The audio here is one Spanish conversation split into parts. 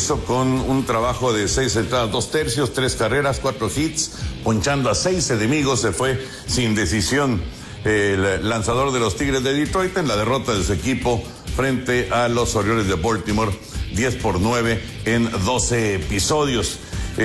sexto con un trabajo de 6 entradas, 2 tercios, 3 carreras, 4 hits, ponchando a 6 enemigos. Se fue sin decisión el lanzador de los Tigres de Detroit en la derrota de su equipo frente a los Orioles de Baltimore, 10-9 en 12 episodios.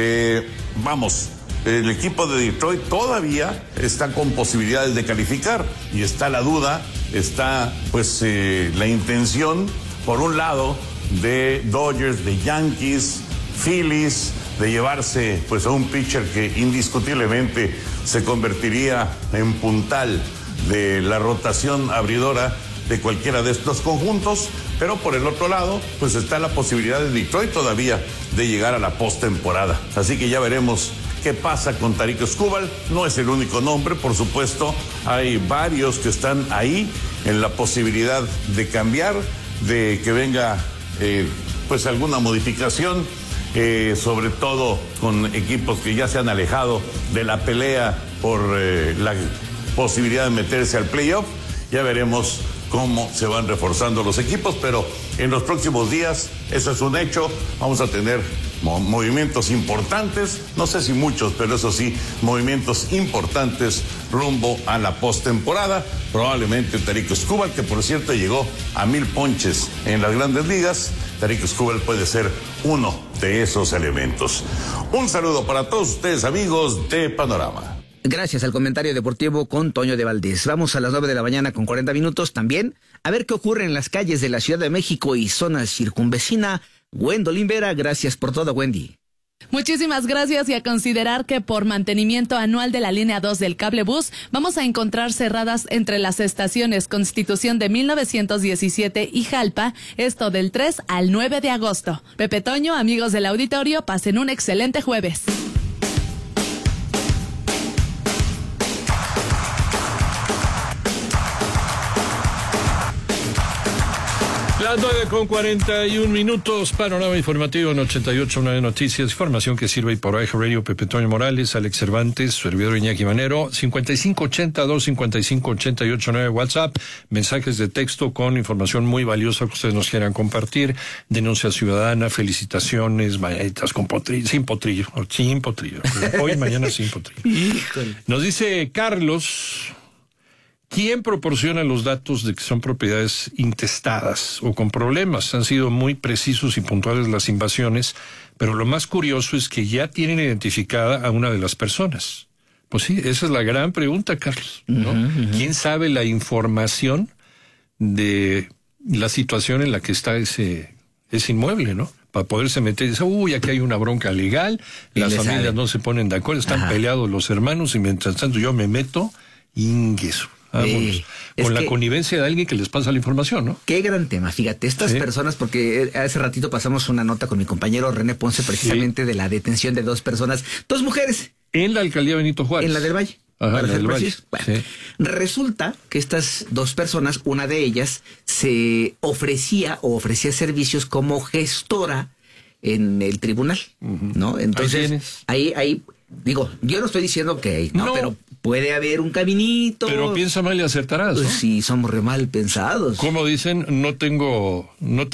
El equipo de Detroit todavía está con posibilidades de calificar y está la duda, está pues la intención, por un lado, de Dodgers, de Yankees, Phillies, de llevarse pues a un pitcher que indiscutiblemente se convertiría en puntal de la rotación abridora de cualquiera de estos conjuntos, pero por el otro lado pues está la posibilidad de Detroit todavía de llegar a la postemporada. Así que ya veremos qué pasa con Tarik Skubal. No es el único nombre, por supuesto, hay varios que están ahí en la posibilidad de cambiar, de que venga pues alguna modificación, sobre todo con equipos que ya se han alejado de la pelea por la posibilidad de meterse al playoff. Ya veremos cómo se van reforzando los equipos, pero en los próximos días, eso es un hecho, vamos a tener movimientos importantes, no sé si muchos, pero eso sí, movimientos importantes rumbo a la postemporada. Probablemente Tarik Skubal, que por cierto llegó a 1000 ponches en las Grandes Ligas, Tarik Skubal puede ser uno de esos elementos. Un saludo para todos ustedes, amigos de Panorama. Gracias al comentario deportivo con Toño de Valdés. Vamos a las 9 de la mañana con 40 minutos también a ver qué ocurre en las calles de la Ciudad de México y zona circunvecina. Gwendolyn Vera, gracias por todo, Wendy. Muchísimas gracias, y a considerar que por mantenimiento anual de la línea 2 del cablebús vamos a encontrar cerradas entre las estaciones Constitución de 1917 y Jalpa, esto del 3 al 9 de agosto. Pepe Toño, amigos del auditorio, pasen un excelente jueves. Las 9:41, Panorama Informativo en 88.9 Noticias, información que sirve por AIG Radio. Pepe Toño Morales, Alex Cervantes, su servidor Iñaki Manero. 5582-5588-9 WhatsApp, mensajes de texto con información muy valiosa que ustedes nos quieran compartir, denuncia ciudadana, felicitaciones, mañanitas con potrillo, sin potrillo, hoy, mañana sin potrillo. Híjole. Nos dice Carlos: ¿quién proporciona los datos de que son propiedades intestadas o con problemas? Han sido muy precisos y puntuales las invasiones, pero lo más curioso es que ya tienen identificada a una de las personas. Pues sí, esa es la gran pregunta, Carlos, ¿no? ¿Quién sabe la información de la situación en la que está ese inmueble, ¿no? Para poderse meter y decir, aquí hay una bronca legal, las familias no se ponen de acuerdo, están peleados los hermanos, y mientras tanto yo me meto, ingueso. Con la connivencia de alguien que les pasa la información, ¿no? Qué gran tema, fíjate, estas personas, porque hace ratito pasamos una nota con mi compañero René Ponce precisamente de la detención de 2 personas, 2 mujeres. En la alcaldía Benito Juárez. En la del Valle. Ajá, en la del Valle. Bueno, resulta que estas 2 personas, una de ellas se ofrecía servicios como gestora en el tribunal, ¿no? Entonces, ahí digo, yo no estoy diciendo que no, pero puede haber un caminito. Pero piensa mal y acertarás, ¿no? Pues sí, somos re mal pensados. Como dicen, no tengo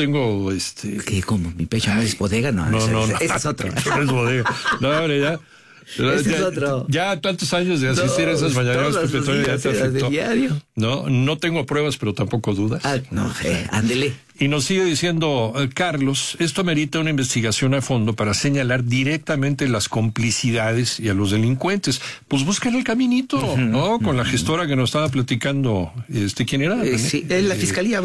¿Qué? ¿Cómo? ¿Mi pecho no es bodega? No. Ese es otro. No es bodega. No, hombre, ya. Ese es otro. Ya tantos años de asistir a esas mañaneras, Pepe Toño, ya te afectó. Diario. No tengo pruebas, pero tampoco dudas. Ándele. Y nos sigue diciendo Carlos: esto amerita una investigación a fondo para señalar directamente las complicidades y a los delincuentes. Pues búscale el caminito, ¿no? Con la gestora que nos estaba platicando, ¿quién era? Sí, la fiscalía,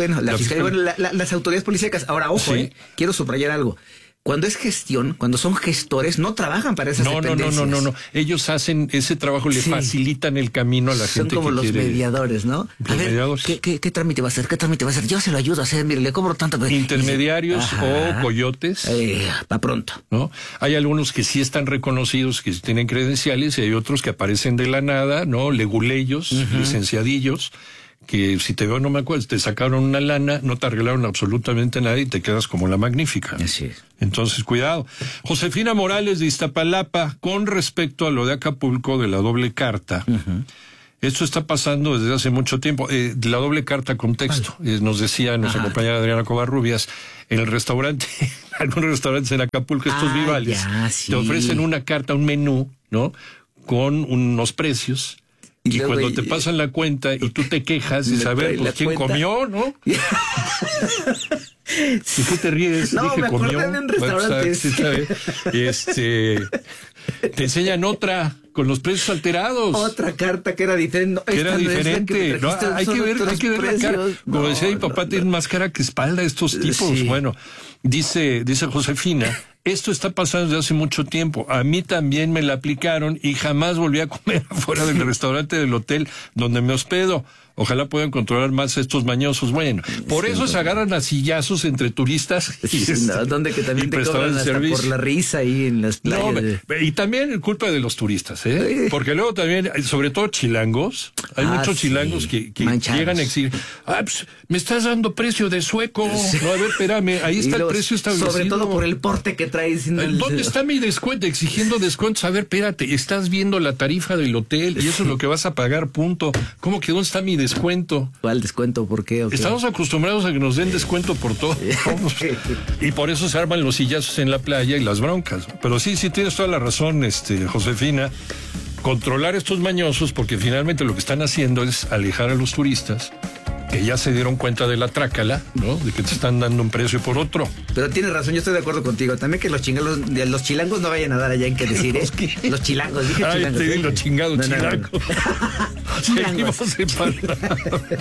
las autoridades policíacas. Ahora, ojo, quiero subrayar algo. Cuando es gestión, cuando son gestores, no trabajan para esas dependencias. No. Ellos hacen ese trabajo, le facilitan el camino a la gente que quiere. Son como los mediadores, ¿no? ¿Qué trámite va a hacer? Yo se lo ayudo a hacer, mire, le cobro tanto. Intermediarios o coyotes. Pa' pronto. ¿No? Hay algunos que sí están reconocidos, que tienen credenciales, y hay otros que aparecen de la nada, ¿no? Leguleyos, licenciadillos, que si te veo no me acuerdo, te sacaron una lana, no te arreglaron absolutamente nada y te quedas como la magnífica. Así es. Entonces, cuidado. Josefina Morales de Iztapalapa, con respecto a lo de Acapulco, de la doble carta, Esto está pasando desde hace mucho tiempo. La doble carta con texto. Nos decía nuestra compañera Adriana Covarrubias, en el restaurante, algunos restaurantes en Acapulco, estos Vivales, te ofrecen una carta, un menú, ¿no? Con unos precios. Y cuando te pasan la cuenta y tú te quejas y saber pues, quién comió, ¿no? ¿Y qué te ríes? No, dije, me acordé comió. de un restaurante. Te enseñan otra con los precios alterados. Otra carta que era diferente. Que era diferente. No, hay que ver la cara. Como decía mi papá, tienen más cara que espalda estos tipos. Sí. Bueno, dice Josefina, esto está pasando desde hace mucho tiempo. A mí también me la aplicaron y jamás volví a comer afuera del restaurante del hotel donde me hospedo. Ojalá puedan controlar más estos mañosos. Bueno, por eso se agarran a sillazos entre turistas donde que también te cobran hasta servicio por la risa ahí en las playas. Y también culpa de los turistas, ¿eh? Porque luego también, sobre todo chilangos, hay muchos chilangos que llegan a exigir, pues, me estás dando precio de sueco. No, a ver, espérame, ahí está el precio establecido. Sobre todo por el porte que traes. ¿Dónde está mi descuento? Exigiendo descuentos. A ver, espérate, estás viendo la tarifa del hotel y eso es lo que vas a pagar, punto. ¿Cómo que dónde está mi descuento? ¿Cuál descuento? ¿Por qué? Okay. Estamos acostumbrados a que nos den descuento por todo. Y por eso se arman los sillazos en la playa y las broncas. Pero sí tienes toda la razón, Josefina. Controlar estos mañosos, porque finalmente lo que están haciendo es alejar a los turistas que ya se dieron cuenta de la trácala, ¿no? De que te están dando un precio por otro. Pero tienes razón, yo estoy de acuerdo contigo. También que los chilangos no vayan a dar allá en qué decir, ¿eh? Los chilangos, dije chilangos. Ay, los chingados chilangos. Seguimos en palabra.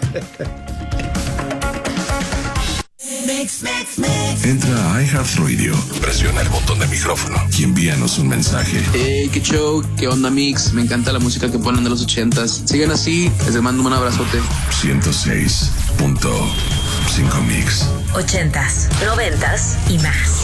Entra a iHeartRadio, presiona el botón de micrófono y envíanos un mensaje. Hey, qué show, qué onda mix, me encanta la música que ponen de los 80s. Sigan así, les mando un abrazote. 106.5 Mix. 80s, 90s y más.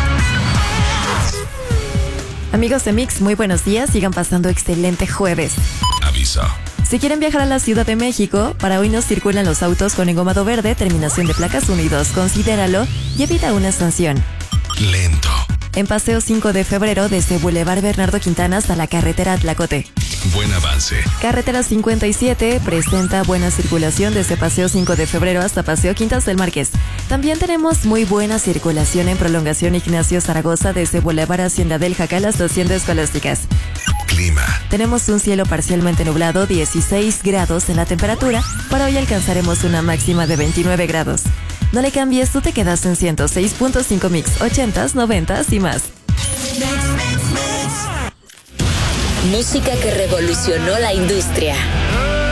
Amigos de Mix, muy buenos días, sigan pasando excelente jueves. Aviso. Si quieren viajar a la Ciudad de México, para hoy no circulan los autos con engomado verde, terminación de placas 1 y 2. Considéralo y evita una sanción. Lento. En Paseo 5 de Febrero, desde Boulevard Bernardo Quintana hasta la carretera Tlacote. Buen avance. Carretera 57 presenta buena circulación desde Paseo 5 de Febrero hasta Paseo Quintas del Marqués. También tenemos muy buena circulación en prolongación Ignacio Zaragoza desde Boulevard Hacienda del Jacal hasta Haciendas Escolásticas. Clima. Tenemos un cielo parcialmente nublado, 16 grados en la temperatura. Para hoy alcanzaremos una máxima de 29 grados. No le cambies, tú te quedas en 106.5 Mix, 80s, 90s y más. Música que revolucionó la industria.